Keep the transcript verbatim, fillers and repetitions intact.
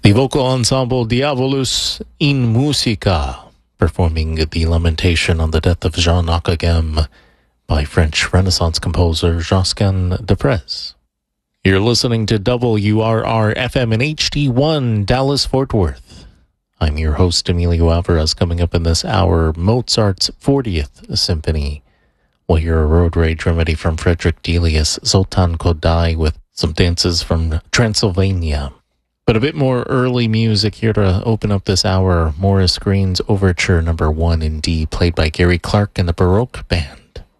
The vocal ensemble Diabolus in Musica, performing the lamentation on the death of Jean Aquagem by French Renaissance composer Josquin des Prez. You're listening to W R R F M in H D one, Dallas-Fort Worth. I'm your host, Emilio Alvarez. Coming up in this hour, Mozart's fortieth Symphony. We'll hear a road rage remedy from Frederick Delius, Zoltan Kodály with some dances from Transylvania. But a bit more early music here to open up this hour. Maurice Green's Overture Number One in D, played by Gary Clark and the Baroque Band.